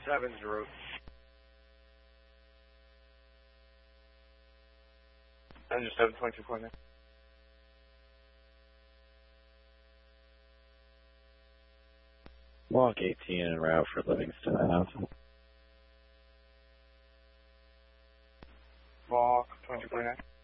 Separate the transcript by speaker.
Speaker 1: 7's route.
Speaker 2: Engine 722.9.
Speaker 3: Walk 18 en route for Livingston Ave.